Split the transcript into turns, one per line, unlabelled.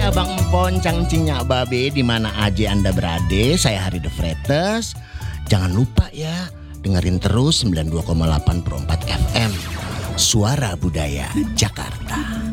Abang Empon, Cangcingnya Babe, di mana aja Anda berada, saya Hari The Fretes. Jangan lupa ya, dengerin terus 92,8 Pro 4 FM. Suara Budaya Jakarta.